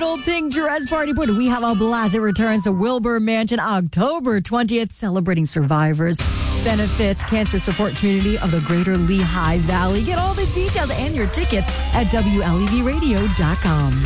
little pink dress party. But we have a blast. It returns to Wilbur Mansion October 20th, celebrating survivors, benefits, cancer support community of the greater Lehigh Valley. Get all the details and your tickets at WLEVradio.com.